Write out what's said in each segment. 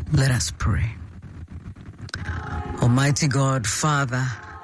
Let us pray. Almighty God, Father,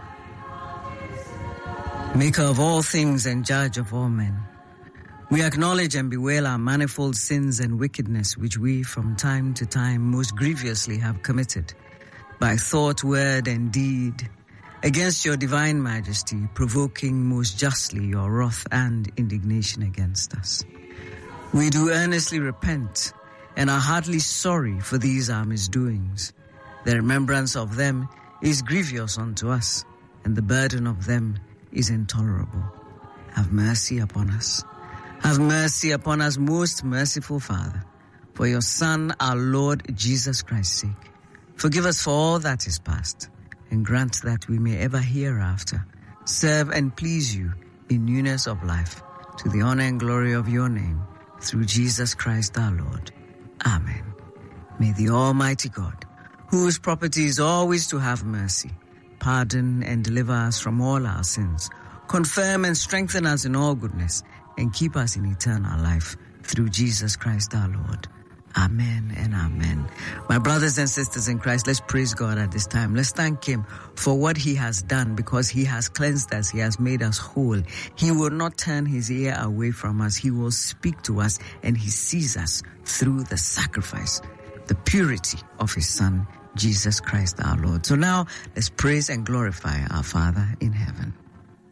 maker of all things and judge of all men, we acknowledge and bewail our manifold sins and wickedness which we from time to time most grievously have committed by thought, word, and deed against your divine majesty, provoking most justly your wrath and indignation against us. We do earnestly repent and are heartily sorry for these our misdoings. The remembrance of them is grievous unto us, and the burden of them is intolerable. Have mercy upon us. Have mercy upon us, most merciful Father, for your Son, our Lord Jesus Christ's sake. Forgive us for all that is past, and grant that we may ever hereafter serve and please you in newness of life, to the honor and glory of your name, through Jesus Christ our Lord. Amen. May the Almighty God, whose property is always to have mercy, pardon and deliver us from all our sins, confirm and strengthen us in all goodness, and keep us in eternal life, through Jesus Christ our Lord. Amen and amen. My brothers and sisters in Christ, let's praise God at this time. Let's thank Him for what He has done, because He has cleansed us. He has made us whole. He will not turn His ear away from us. He will speak to us, and He sees us through the sacrifice, the purity of His Son, Jesus Christ our Lord. So now let's praise and glorify our Father in heaven.